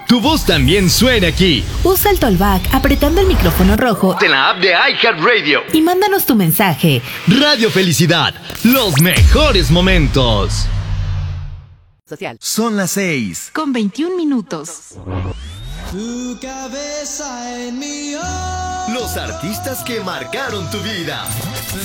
tu voz también suene aquí. Usa el Tollback apretando el micrófono rojo En la app de iHeartRadio. y mándanos tu mensaje. Radio Felicidad, los mejores momentos. Social. Son las 6. Con 21 minutos. Tu cabeza en mi Los artistas que marcaron tu vida.